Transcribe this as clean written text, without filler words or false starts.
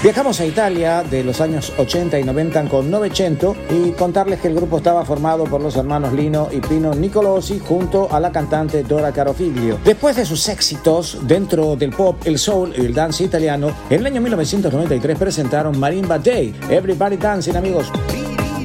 Viajamos a Italia de los años 80 y 90 con Novecento y contarles que el grupo estaba formado por los hermanos Lino y Pino Nicolosi junto a la cantante Dora Carofiglio. Después de sus éxitos dentro del pop, el soul y el dance italiano, en el año 1993 presentaron Marimba Day. Everybody Dancing, amigos.